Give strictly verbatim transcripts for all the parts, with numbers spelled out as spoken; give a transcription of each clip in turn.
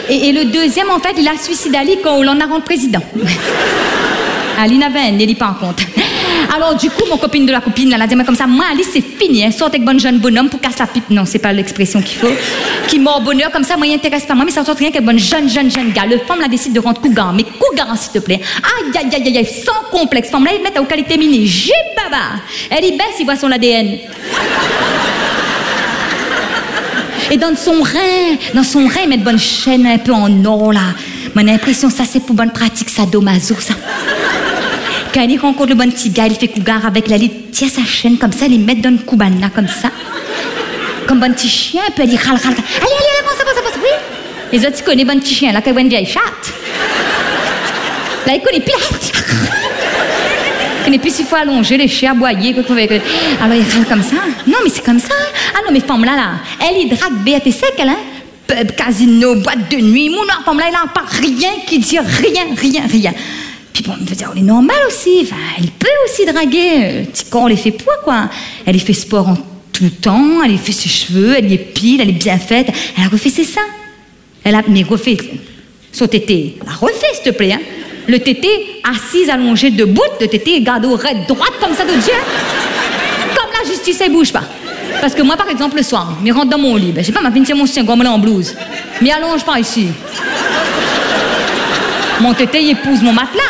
Et, et le deuxième, en fait, il a suicidé Ali quand Hollande a rendu président. Ali n'avait un, il pas en compte. Alors, du coup, mon copine de la copine, elle a dit comme ça, moi, Ali, c'est fini, hein, sorte avec bonne jeune bonhomme pour casser la pipe. Non, c'est pas l'expression qu'il faut. Qui mord bonheur, comme ça, moi, il intéresse pas moi, mais ça sort rien qu'un bonne jeune, jeune, jeune gars. Le femme, là, décide de rendre cougar. Mais cougar, s'il te plaît. Aïe, aïe, aïe, aïe, sans complexe. Femme, là, il met à qualité mini. J'ai baba. Elle y baisse, il voit son A D N. Et dans son rein, dans son rein, il met de bonnes chaînes un peu en or, là. Moi, j'ai l'impression, ça, c'est pour bonne pratique, sadomaso, ça. Quand il rencontre le bon petit gars, il fait cougar avec la lit, tient sa chaîne comme ça, il met dans une coubane là, comme ça. Comme bon petit chien, puis il râle, râle, râle. Allez, allez, avance, avance, avance, oui. Les autres, ils connaissent bon petit chien, là, quand il voit une vieille chatte. Là, il connaît plus. Il connaît plus s'il faut allonger les chiens, aboyer. Alors, il râle comme ça. Non, mais c'est comme ça. Ah non, mais femme là, là, elle, il drague B T sec, elle, hein. Pub, casino, boîte de nuit, mon femme là, il n'a pas rien qui dit rien, rien, rien. Puis bon, je veux dire, elle est normale aussi. Enfin, elle peut aussi draguer. Petit con, elle est fait poids, quoi. Elle est fait sport en tout temps. Elle est fait ses cheveux. Elle y est pile. Elle est bien faite. Elle a refait ses seins. Elle a, mais refait son tété. Elle a refait, s'il te plaît, hein. Le tété, assise, allongée, debout. Le tété, garde au raid, droite, comme ça, de Dieu. Comme la justice, elle bouge pas. Parce que moi, par exemple, le soir, je rentre dans mon lit. Ben, je sais pas, ma fille tient mon chien, gomme là en blouse. Mais allonge pas ici. Mon tété, il épouse mon matelas.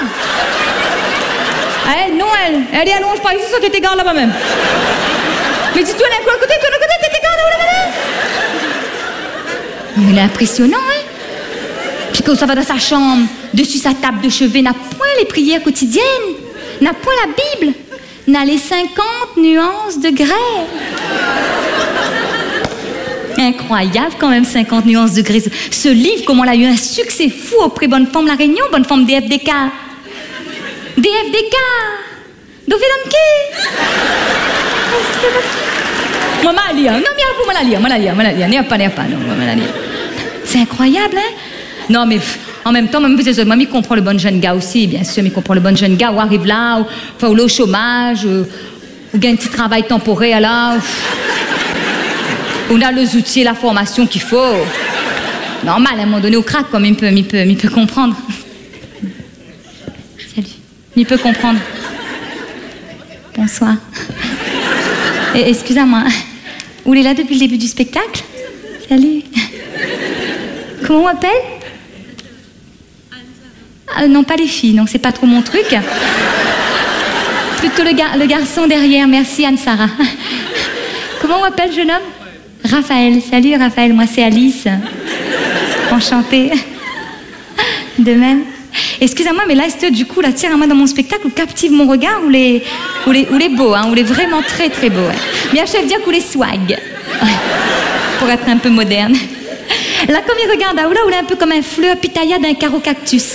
Elle, non, elle, elle y allonge pas ici, son tété garde là-bas même. Mais dis-toi, elle est à côté, toi, à côté, tété garde là-bas. Mais il est impressionnant, hein. Puis quand ça va dans sa chambre, dessus sa table de chevet, n'a point les prières quotidiennes, n'a point la Bible, n'a les cinquante nuances de grès. Incroyable quand même, cinquante nuances de grès. Ce livre, comment il a eu un succès fou auprès de Bonne Femme La Réunion, Bonne Femme D F D K. D F D K Dovedanki. Moi, je vais la lire. Non, mais vous, je vais la lire, je vais la lire, je vais la lire. N'y a pas, n'y a pas, non, je vais la lire. C'est incroyable, hein? Non, mais en même temps, même vous êtes, moi, je comprends le bon jeune gars aussi, bien sûr, je comprends le bon jeune gars, où arrive là, ou, enfin, ou là, au chômage, ou, ou gagne un petit travail temporaire, là, ou, on a les outils et la formation qu'il faut. Normal, à un moment donné, au crack, comme il peut, il peut, il peut comprendre. Salut. Il peut comprendre. Bonsoir. Et, excusez-moi. Vous êtes là depuis le début du spectacle? Salut. Comment on m'appelle? Ah, non, pas les filles, non, c'est pas trop mon truc. Plutôt le, gar le garçon derrière, merci Anne-Sara. Comment on m'appelle, jeune homme? Raphaël. Salut Raphaël, moi c'est Alice. Enchantée. De même. Excusez-moi, mais là, du coup, là, tire à moi dans mon spectacle, ou captive mon regard, ou les, ou les, ou les beaux, hein, ou les vraiment très très beaux. Hein. Bien, chef, dire ou les swag. Pour être un peu moderne. Là, comme il regarde, là, ou là, ou là, un peu comme un fleur pitaya d'un carreau cactus.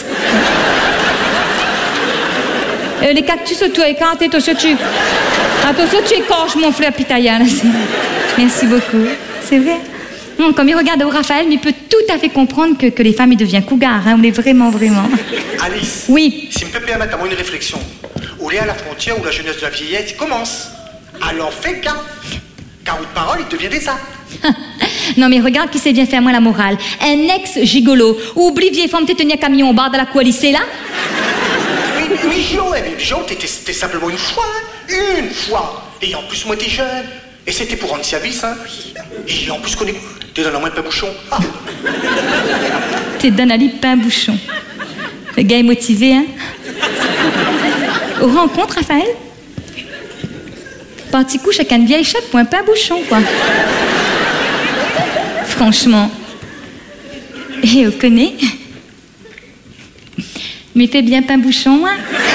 Euh, les cactus, tu écartes, attention, tu... Attention, tu écorches mon fleur pitaya, là. Merci beaucoup. C'est vrai. Non, comme il regarde au Raphaël, il peut tout à fait comprendre que, que les femmes, ils deviennent cougars, hein. On est vraiment, vraiment... Alice. Oui. Si je peux permettre à moi une réflexion. On est à la frontière où la jeunesse de la vieillesse commence. Alors fais gaffe. Car haute parole, il devient des ça. Non, mais regarde qui s'est bien fait à moi la morale. Un ex-gigolo. Oublie vieille femme, t'es tenu à camion au bar de la coalition, là. Oui, mais oui, Jo, mais Jo, t'étais simplement une fois, hein. Une fois. Et en plus, moi, t'es jeune. Et c'était pour rendre service, hein. Et en plus, connais, t'es dans la main de pain bouchon. Ah. T'es dans la libre pain bouchon. Le gars est motivé, hein. Au rencontre, Raphaël? Parti couche avec une vieille chatte pour un pain bouchon, quoi. Franchement. Et on connaît. Mais fait bien pain bouchon, hein.